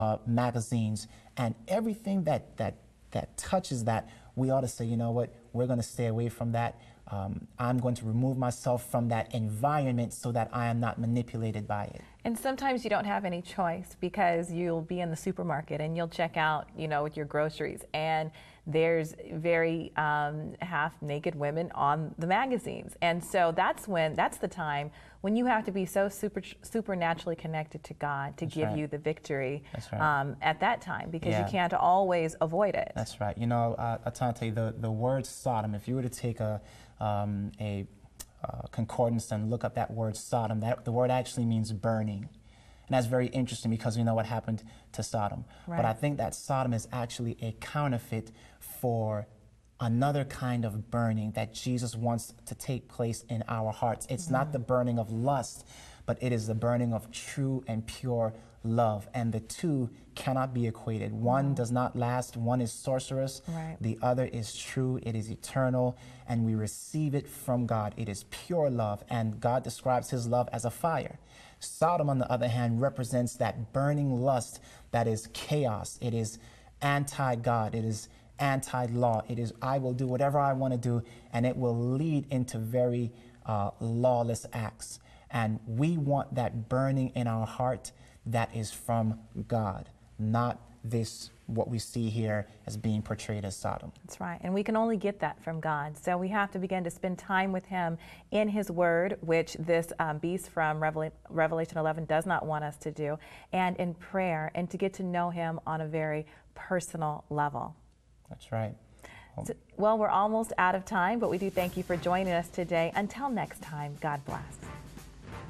magazines, and everything that touches that, we ought to say, you know what, we're going to stay away from that. I'm going to remove myself from that environment so that I am not manipulated by it. And sometimes you don't have any choice, because you'll be in the supermarket and you'll check out, with your groceries, and there's very half-naked women on the magazines. And so that's the time when you have to be so supernaturally connected to God to give you the victory at that time, because you can't always avoid it. That's right. I'll tell you, the word Sodom, if you were to take a concordance and look up that word Sodom, the word actually means burning. And that's very interesting, because we know what happened to Sodom. Right. But I think that Sodom is actually a counterfeit for another kind of burning that Jesus wants to take place in our hearts. It's not the burning of lust, but it is the burning of true and pure love. And the two cannot be equated. One does not last. One is sorcerous. Right. The other is true. It is eternal. And we receive it from God. It is pure love. And God describes his love as a fire. Sodom, on the other hand, represents that burning lust that is chaos. It is anti-God. It is anti-law. It is, I will do whatever I want to do, and it will lead into very lawless acts. And we want that burning in our heart that is from God, not this, what we see here as being portrayed as Sodom. That's right. And we can only get that from God. So we have to begin to spend time with him in his word, which this beast from Revelation 11 does not want us to do, and in prayer, and to get to know him on a very personal level. That's right. Well, we're almost out of time, but we do thank you for joining us today. Until next time, God bless.